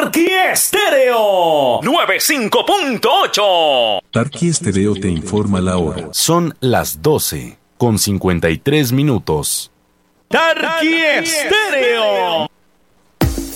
Tarqui Estéreo 95.8. Tarqui Estéreo te informa la hora. Son las 12:53. Tarqui Estéreo.